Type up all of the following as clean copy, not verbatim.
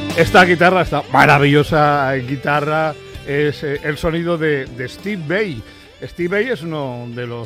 Esta guitarra, esta maravillosa guitarra, es el sonido de Steve Vai. Steve Vai es uno de los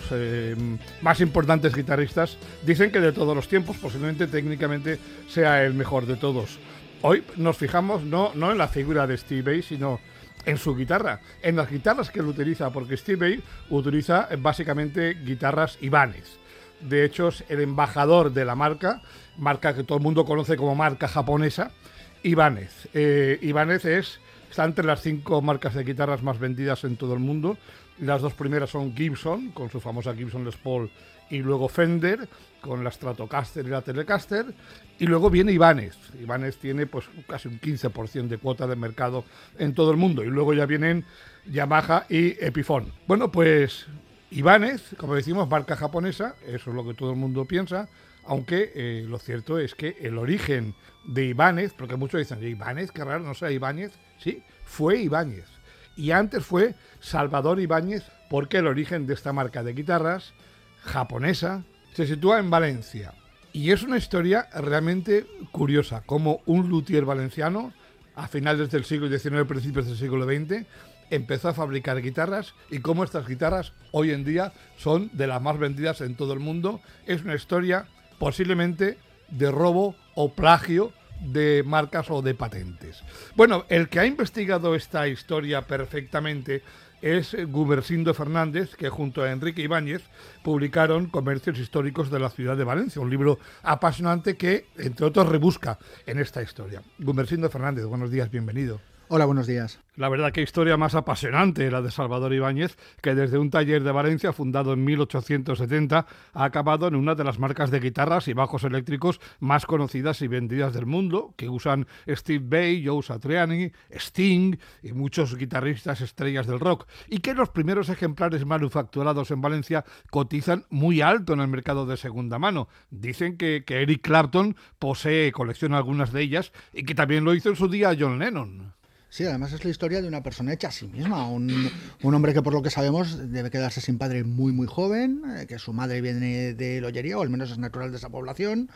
más importantes guitarristas, dicen que de todos los tiempos, posiblemente técnicamente sea el mejor de todos. Hoy nos fijamos no en la figura de Steve Vai, sino en su guitarra, en las guitarras que él utiliza, porque Steve Vai utiliza básicamente guitarras Ibanez. De hecho, es el embajador de la marca que todo el mundo conoce como marca japonesa, Ibanez. Ibanez está entre las 5 marcas de guitarras más vendidas en todo el mundo. Las 2 primeras son Gibson, con su famosa Gibson Les Paul, y luego Fender, con la Stratocaster y la Telecaster, y luego viene Ibanez. Ibanez tiene pues casi un 15% de cuota de mercado en todo el mundo, y luego ya vienen Yamaha y Epiphone. Bueno, pues Ibanez, como decimos, marca japonesa, eso es lo que todo el mundo piensa, aunque lo cierto es que el origen de Ibanez, porque muchos dicen, Ibanez, qué raro, no sea Ibáñez, sí, fue Ibáñez. Y antes fue Salvador Ibáñez, porque el origen de esta marca de guitarras japonesa se sitúa en Valencia. Y es una historia realmente curiosa, como un luthier valenciano, a finales del siglo XIX, principios del siglo XX, empezó a fabricar guitarras y cómo estas guitarras hoy en día son de las más vendidas en todo el mundo. Es una historia posiblemente de robo o plagio de marcas o de patentes. Bueno, el que ha investigado esta historia perfectamente es Gumersindo Fernández, que junto a Enrique Ibáñez publicaron Comercios Históricos de la Ciudad de Valencia, un libro apasionante que, entre otros, rebusca en esta historia. Gumersindo Fernández, buenos días, bienvenido. Hola, buenos días. La verdad, qué historia más apasionante la de Salvador Ibáñez, que desde un taller de Valencia fundado en 1870 ha acabado en una de las marcas de guitarras y bajos eléctricos más conocidas y vendidas del mundo, que usan Steve Vai, Joe Satriani, Sting y muchos guitarristas estrellas del rock, y que los primeros ejemplares manufacturados en Valencia cotizan muy alto en el mercado de segunda mano. Dicen que Eric Clapton colecciona algunas de ellas y que también lo hizo en su día John Lennon. Sí, además es la historia de una persona hecha a sí misma, un hombre que por lo que sabemos debe quedarse sin padre muy muy joven, que su madre viene de Lollería, o al menos es natural de esa población,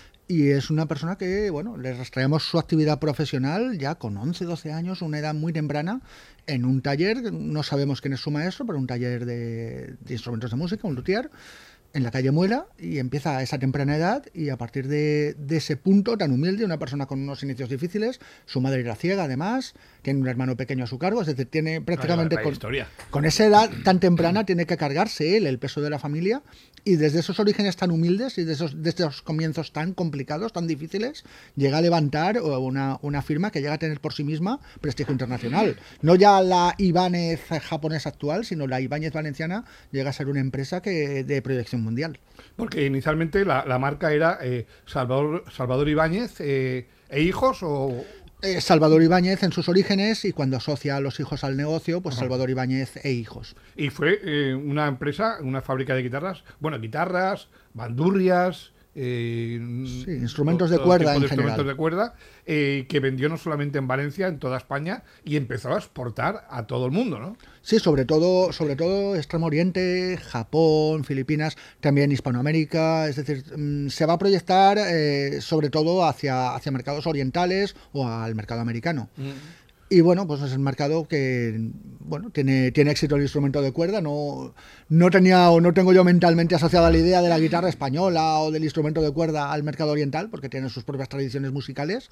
y es una persona que, bueno, le rastreamos su actividad profesional ya con 11, 12 años, una edad muy temprana, en un taller, no sabemos quién es su maestro, pero un taller de instrumentos de música, un luthier, en la calle Muela, y empieza a esa temprana edad, y a partir de ese punto tan humilde, una persona con unos inicios difíciles, su madre era ciega además, tiene un hermano pequeño a su cargo, es decir, tiene prácticamente con esa edad tan temprana tiene que cargarse él el peso de la familia, y desde esos orígenes tan humildes y desde esos comienzos tan complicados, tan difíciles, llega a levantar una firma que llega a tener por sí misma prestigio internacional. No ya la Ibáñez japonesa actual, sino la Ibáñez valenciana llega a ser una empresa de proyección mundial. Porque inicialmente la marca era Salvador Ibáñez e hijos o... Salvador Ibáñez en sus orígenes, y cuando asocia a los hijos al negocio, pues Salvador Ibáñez e hijos. Y fue una empresa, una fábrica de guitarras, guitarras, bandurrias... sí, instrumentos de cuerda en general. Instrumentos de cuerda que vendió no solamente en Valencia, en toda España, y empezó a exportar a todo el mundo, ¿no? Sí, sobre todo Extremo Oriente, Japón, Filipinas, también Hispanoamérica, es decir, se va a proyectar sobre todo hacia mercados orientales o al mercado americano. Y bueno, pues es el mercado que tiene éxito el instrumento de cuerda. No tengo yo mentalmente asociada la idea de la guitarra española o del instrumento de cuerda al mercado oriental, porque tiene sus propias tradiciones musicales.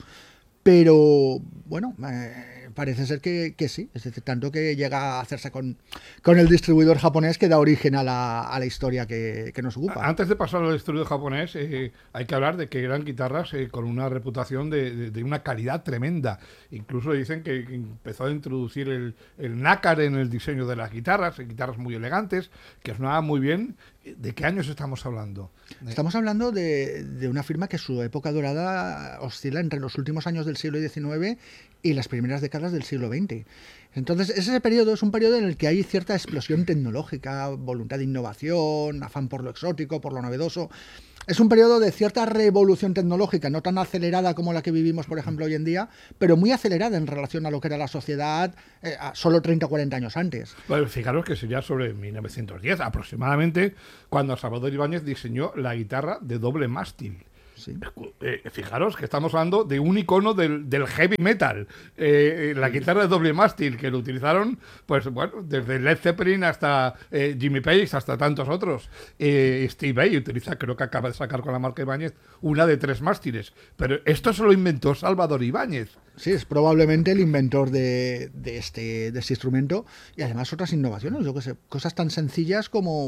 Pero bueno, parece ser que sí, es decir, tanto que llega a hacerse con el distribuidor japonés que da origen a la historia que nos ocupa. Antes de pasar al distribuidor japonés, hay que hablar de que eran guitarras con una reputación de una calidad tremenda. Incluso dicen que empezó a introducir el nácar en el diseño de las guitarras muy elegantes, que sonaban muy bien. ¿De qué años estamos hablando? Estamos hablando de una firma que su época dorada oscila entre los últimos años del siglo XIX y las primeras décadas del siglo XX. Entonces, ese periodo es un periodo en el que hay cierta explosión tecnológica, voluntad de innovación, afán por lo exótico, por lo novedoso. Es un periodo de cierta revolución tecnológica, no tan acelerada como la que vivimos, por ejemplo, hoy en día, pero muy acelerada en relación a lo que era la sociedad solo 30 o 40 años antes. Bueno, fijaros que sería sobre 1910 aproximadamente, cuando Salvador Ibáñez diseñó la guitarra de doble mástil. sí. Fijaros que estamos hablando de un icono del heavy metal. La guitarra de doble mástil que lo utilizaron, pues bueno, desde Led Zeppelin hasta Jimmy Page, hasta tantos otros. Steve Vai utiliza, creo que acaba de sacar con la marca Ibáñez, una de 3 mástiles. Pero esto se lo inventó Salvador Ibáñez. Sí, es probablemente el inventor de este instrumento, y además otras innovaciones, yo que sé, cosas tan sencillas,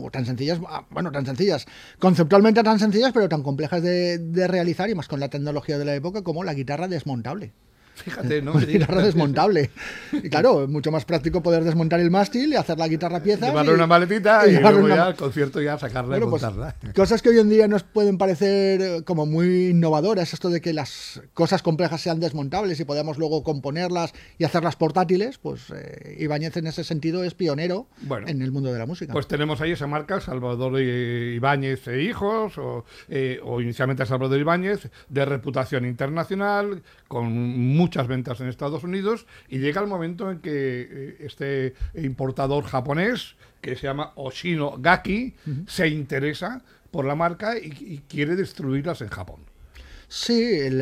conceptualmente tan sencillas, pero tan complejas de realizar, y más con la tecnología de la época, como la guitarra desmontable. Fíjate, ¿no? Una guitarra desmontable. Y claro, es mucho más práctico poder desmontar el mástil y hacer la guitarra a piezas. Llevarle una maletita y luego ya al concierto ya sacarla y montarla. Pues, cosas que hoy en día nos pueden parecer como muy innovadoras, esto de que las cosas complejas sean desmontables y podamos luego componerlas y hacerlas portátiles, pues Ibáñez en ese sentido es pionero en el mundo de la música. Pues tenemos ahí esa marca, Salvador Ibáñez e Hijos, o inicialmente Salvador Ibáñez, de reputación internacional, con muchas ventas en Estados Unidos, y llega el momento en que este importador japonés, que se llama Hoshino Gakki, se interesa por la marca y quiere distribuirlas en Japón. Sí,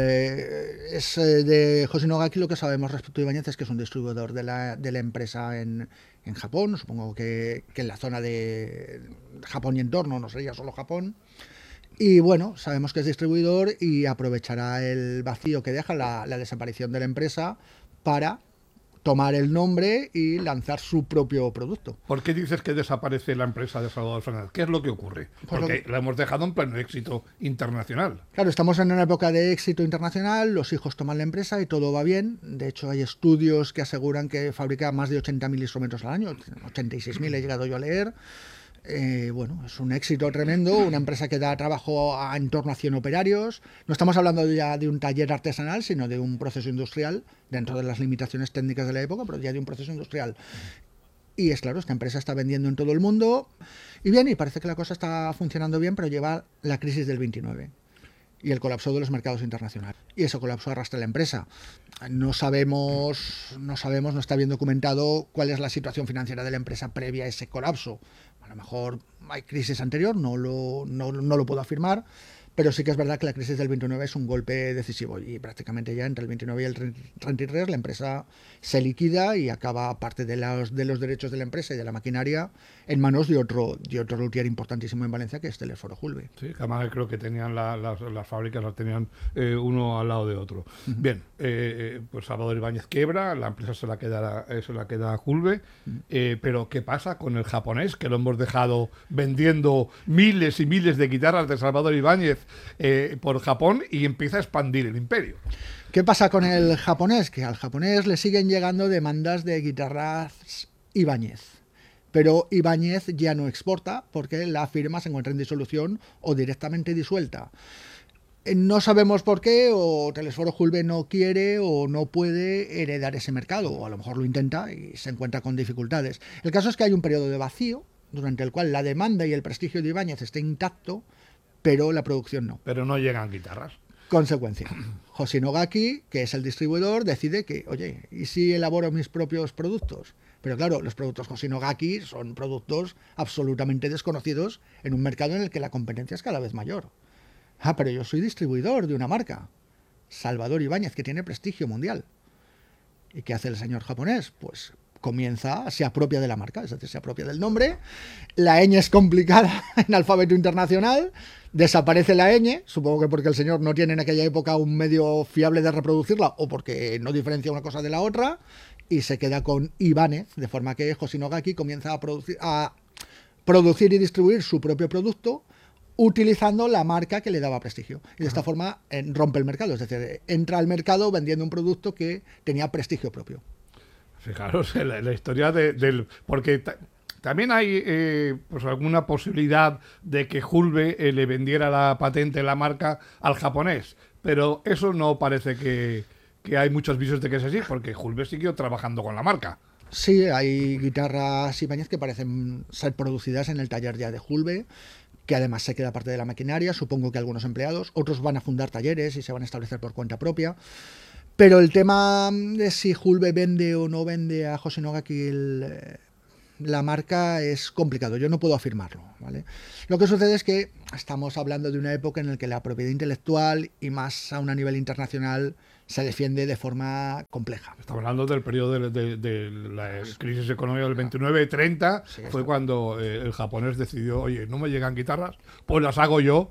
es de Hoshino Gakki lo que sabemos respecto a Ibáñez es que es un distribuidor de la empresa en Japón, supongo que en la zona de Japón y entorno, no sería solo Japón. Y bueno, sabemos que es distribuidor y aprovechará el vacío que deja la desaparición de la empresa para tomar el nombre y lanzar su propio producto. ¿Por qué dices que desaparece la empresa de Salvador Fernández? ¿Qué es lo que ocurre? Porque la hemos dejado en pleno éxito internacional. Claro, estamos en una época de éxito internacional, los hijos toman la empresa y todo va bien. De hecho, hay estudios que aseguran que fabrica más de 80.000 instrumentos al año, 86.000 he llegado yo a leer. Bueno, es un éxito tremendo, una empresa que da trabajo a en torno a 100 operarios. No estamos hablando ya de un taller artesanal, sino de un proceso industrial, dentro de las limitaciones técnicas de la época, pero ya de un proceso industrial. Y es claro, esta empresa está vendiendo en todo el mundo, y bien, y parece que la cosa está funcionando bien, pero lleva la crisis del 29 y el colapso de los mercados internacionales. Y ese colapso arrastra la empresa. No sabemos, no está bien documentado cuál es la situación financiera de la empresa previa a ese colapso. A lo mejor hay crisis anterior, no lo puedo afirmar, pero sí que es verdad que la crisis del 29 es un golpe decisivo y prácticamente ya entre el 29 y el 33 la empresa se liquida y acaba parte de los derechos de la empresa y de la maquinaria en manos de otro luthier importantísimo en Valencia, que es Telesforo Julve. Sí, además creo que tenían las fábricas, las tenían uno al lado de otro. Bien, pues Salvador Ibáñez quiebra, la empresa se la queda a Julve, pero ¿qué pasa con el japonés, que lo hemos dejado vendiendo miles y miles de guitarras de Salvador Ibáñez por Japón y empieza a expandir el imperio? ¿Qué pasa con el japonés? Que al japonés le siguen llegando demandas de guitarras Ibáñez. Pero Ibáñez ya no exporta porque la firma se encuentra en disolución o directamente disuelta. No sabemos por qué, o Telesforo Julve no quiere o no puede heredar ese mercado, o a lo mejor lo intenta y se encuentra con dificultades. El caso es que hay un periodo de vacío durante el cual la demanda y el prestigio de Ibáñez está intacto, pero la producción no. Pero no llegan guitarras. Consecuencia. Hoshino Gakki, que es el distribuidor, decide que, oye, ¿y si elaboro mis propios productos? Pero claro, los productos Hoshino Gakki son productos absolutamente desconocidos en un mercado en el que la competencia es cada vez mayor. Ah, pero yo soy distribuidor de una marca, Salvador Ibáñez, que tiene prestigio mundial. ¿Y qué hace el señor japonés? Pues se apropia de la marca, es decir, se apropia del nombre. La ñ es complicada en alfabeto internacional, desaparece la ñ, supongo que porque el señor no tiene en aquella época un medio fiable de reproducirla o porque no diferencia una cosa de la otra, y se queda con Ibáñez, de forma que Hoshino Gakki comienza a producir y distribuir su propio producto utilizando la marca que le daba prestigio. Y de esta forma rompe el mercado, es decir, entra al mercado vendiendo un producto que tenía prestigio propio. Fijaros la historia del... Porque también hay pues alguna posibilidad de que Julve le vendiera la patente, la marca, al japonés. Pero eso no parece que hay muchos visos de que es así, porque Julve siguió trabajando con la marca. Sí, hay guitarras Ibáñez que parecen ser producidas en el taller ya de Julve, que además se queda parte de la maquinaria, supongo que algunos empleados, otros van a fundar talleres y se van a establecer por cuenta propia. Pero el tema de si Julve vende o no vende a Hoshino Gakki la marca es complicado, yo no puedo afirmarlo, ¿vale? Lo que sucede es que estamos hablando de una época en la que la propiedad intelectual, y más aún a nivel internacional, se defiende de forma compleja. Estamos hablando del periodo de la crisis económica del 29-30, sí, fue cuando el japonés decidió, oye, no me llegan guitarras, pues las hago yo,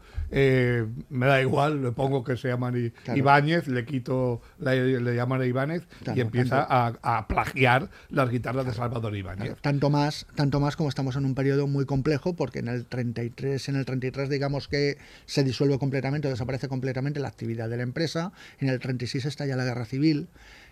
me da igual, le pongo que se llaman Ibáñez, le quito, le llaman Ibáñez, claro, y empieza a plagiar las guitarras de Salvador Ibáñez. Claro, tanto más como estamos en un periodo muy complejo, porque en el 33 digamos que se disuelve completamente, o desaparece completamente la actividad de la empresa, en el 36 estalla la guerra civil,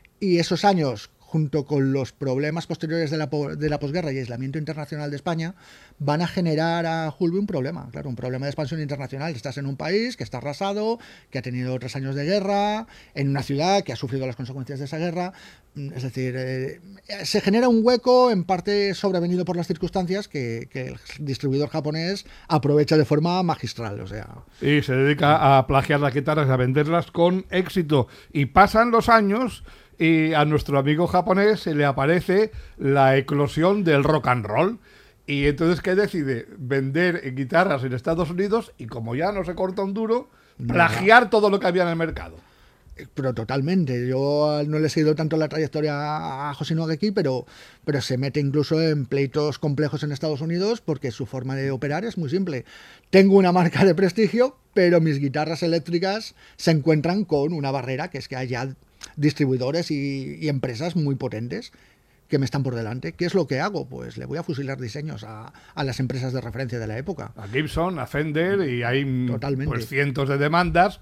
y esos años, junto con los problemas posteriores de la posguerra y aislamiento internacional de España, van a generar a Hulbe un problema de expansión internacional. Estás en un país que está arrasado, que ha tenido 3 años de guerra, en una ciudad que ha sufrido las consecuencias de esa guerra. Es decir, se genera un hueco, en parte sobrevenido por las circunstancias, que el distribuidor japonés aprovecha de forma magistral. Y se dedica a plagiar las guitarras, a venderlas con éxito. Y pasan los años y a nuestro amigo japonés se le aparece la eclosión del rock and roll. Y entonces, ¿qué decide? Vender guitarras en Estados Unidos y, como ya no se corta un duro, plagiar todo lo que había en el mercado. Pero totalmente. Yo no le he seguido tanto la trayectoria a Hoshino Geki, pero se mete incluso en pleitos complejos en Estados Unidos, porque su forma de operar es muy simple. Tengo una marca de prestigio, pero mis guitarras eléctricas se encuentran con una barrera, que es que hay ya distribuidores y empresas muy potentes que me están por delante. ¿Qué es lo que hago? Pues le voy a fusilar diseños a las empresas de referencia de la época. A Gibson, a Fender, y hay pues cientos de demandas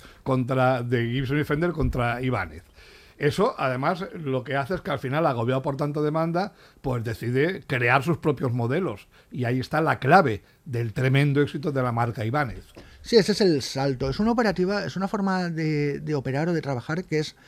de Gibson y Fender contra Ibáñez. Eso, además, lo que hace es que al final, agobiado por tanta demanda, pues decide crear sus propios modelos. Y ahí está la clave del tremendo éxito de la marca Ibáñez. Sí, ese es el salto. Es una operativa, es una forma de operar o de trabajar que es...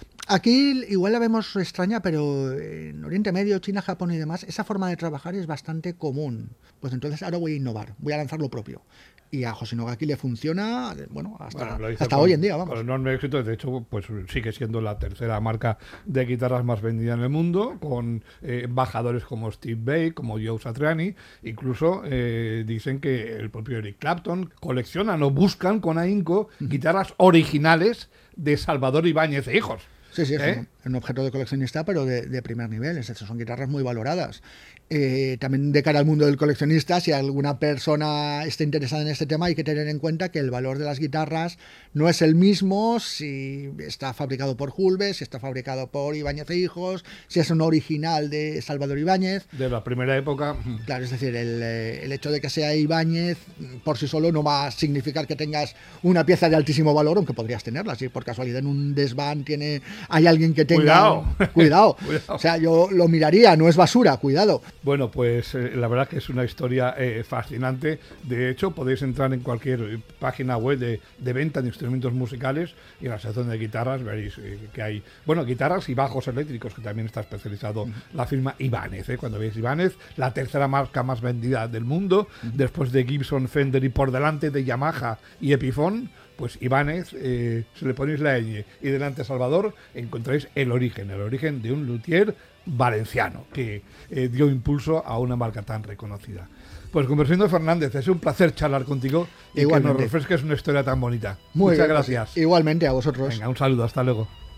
Aquí igual la vemos extraña, pero en Oriente Medio, China, Japón y demás, esa forma de trabajar es bastante común. Pues entonces ahora voy a innovar, voy a lanzar lo propio. Y a Hoshino Gaki le funciona, hasta hoy en día, vamos. Con enorme éxito, de hecho, pues sigue siendo la tercera marca de guitarras más vendida en el mundo, con embajadores como Steve Vai, como Joe Satriani. Incluso dicen que el propio Eric Clapton coleccionan o buscan con ahínco guitarras originales de Salvador Ibáñez e hijos. Sí, es un objeto de coleccionista, pero de primer nivel. Es decir, son guitarras muy valoradas. También de cara al mundo del coleccionista, si alguna persona está interesada en este tema, hay que tener en cuenta que el valor de las guitarras no es el mismo si está fabricado por Hulbe, si está fabricado por Ibáñez e hijos, si es un original de Salvador Ibáñez. De la primera época. Claro, es decir, el hecho de que sea Ibáñez por sí solo no va a significar que tengas una pieza de altísimo valor, aunque podrías tenerla. Si por casualidad en un desván hay alguien que tenga... Cuidado. O sea, yo lo miraría, no es basura, cuidado. Bueno, pues la verdad que es una historia fascinante. De hecho, podéis entrar en cualquier página web de venta de instrumentos musicales y en la sección de guitarras veréis que hay, guitarras y bajos eléctricos, que también está especializado la firma Ibáñez. Cuando veis Ibáñez, la tercera marca más vendida del mundo, después de Gibson, Fender y por delante de Yamaha y Epiphone, pues Ibáñez, si le ponéis la ñ y delante Salvador, encontráis el origen de un luthier valenciano que dio impulso a una marca tan reconocida. Pues Gumersindo Fernández, es un placer charlar contigo y igualmente, que nos refresques una historia tan bonita. Muchas gracias. Igualmente a vosotros. Venga, un saludo, hasta luego.